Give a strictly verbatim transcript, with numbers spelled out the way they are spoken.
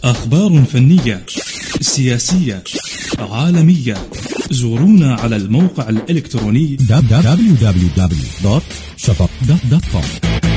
أخبار فنية، سياسية، عالمية. زورونا على الموقع الإلكتروني دبليو دبليو دبليو دوت شطب دوت كوم.